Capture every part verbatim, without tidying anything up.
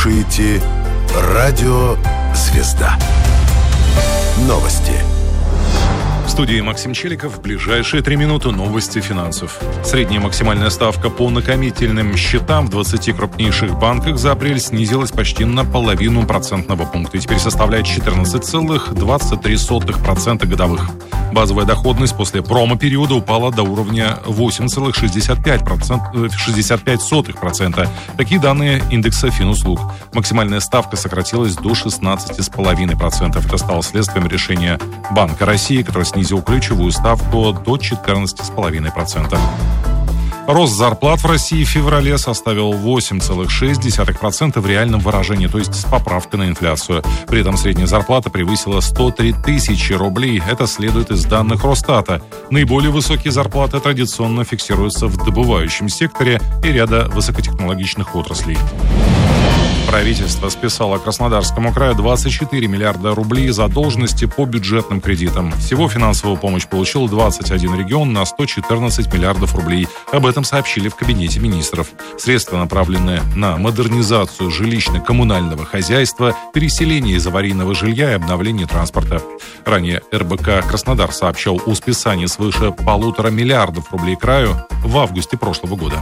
слушаете «Радио Звезда». Новости. В студии Максим Челиков. В ближайшие три минуты новости финансов. Средняя максимальная ставка по накопительным счетам в двадцати крупнейших банках за апрель снизилась почти на половину процентного пункта и теперь составляет четырнадцать целых двадцать три сотых процента годовых. Базовая доходность после промо-периода упала до уровня восемь целых шестьдесят пять сотых процента. Такие данные индекса Финуслуг. Максимальная ставка сократилась до шестнадцати целых пять десятых процента. Это стало следствием решения Банка России, который снизил ключевую ставку до четырнадцати целых пяти десятых процента. Рост зарплат в России в феврале составил восемь целых шесть десятых процента в реальном выражении, то есть с поправкой на инфляцию. При этом средняя зарплата превысила сто три тысячи рублей. Это следует из данных Росстата. Наиболее высокие зарплаты традиционно фиксируются в добывающем секторе и ряда высокотехнологичных отраслей. Правительство списало Краснодарскому краю двадцать четыре миллиарда рублей задолженности по бюджетным кредитам. Всего финансовую помощь получил двадцать один регион на сто четырнадцать миллиардов рублей. Об этом сообщили в Кабинете министров. Средства направлены на модернизацию жилищно-коммунального хозяйства, переселение из аварийного жилья и обновление транспорта. Ранее эр бэ ка «Краснодар» сообщал о списании свыше полутора миллиардов рублей краю в августе прошлого года.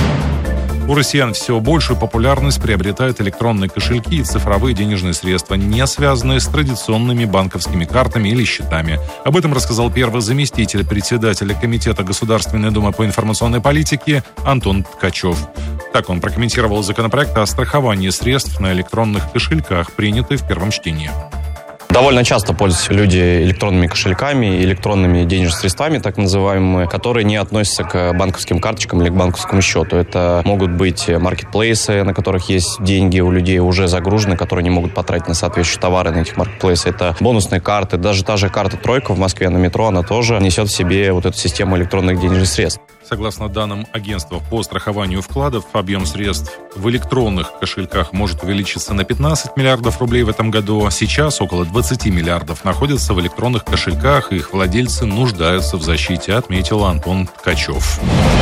У россиян все большую популярность приобретают электронные кошельки и цифровые денежные средства, не связанные с традиционными банковскими картами или счетами. Об этом рассказал первый заместитель председателя Комитета Государственной Думы по информационной политике Антон Ткачев. Так он прокомментировал законопроект о страховании средств на электронных кошельках, принятый в первом чтении. Довольно часто пользуются люди электронными кошельками, электронными денежными средствами, так называемыми, которые не относятся к банковским карточкам или к банковскому счету. Это могут быть маркетплейсы, на которых есть деньги у людей уже загружены, которые не могут потратить на соответствующие товары на этих маркетплейсах. Это бонусные карты. Даже та же карта «Тройка» в Москве на метро, она тоже несет в себе вот эту систему электронных денежных средств. Согласно данным агентства по страхованию вкладов, объем средств в электронных кошельках может увеличиться на пятнадцать миллиардов рублей в этом году. Сейчас около двадцати миллиардов находятся в электронных кошельках, и их владельцы нуждаются в защите, отметил Антон Ткачев.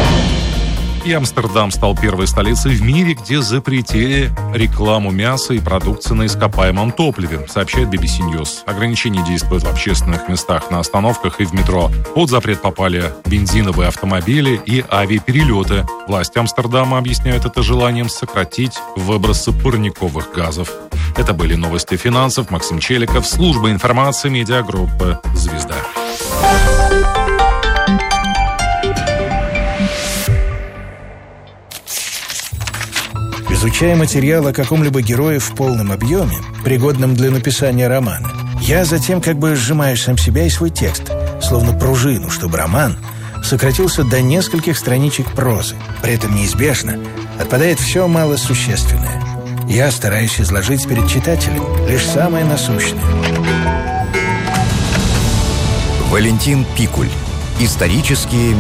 И Амстердам стал первой столицей в мире, где запретили рекламу мяса и продукции на ископаемом топливе, сообщает би би си News. Ограничения действуют в общественных местах, на остановках и в метро. Под запрет попали бензиновые автомобили и авиаперелеты. Власти Амстердама объясняют это желанием сократить выбросы парниковых газов. Это были новости финансов. Максим Челиков, служба информации медиагруппы «Звезда». Изучая материал о каком-либо герое в полном объеме, пригодном для написания романа, я затем как бы сжимаю сам себя и свой текст, словно пружину, чтобы роман сократился до нескольких страничек прозы. При этом неизбежно отпадает все малосущественное. Я стараюсь изложить перед читателем лишь самое насущное. Валентин Пикуль. Исторические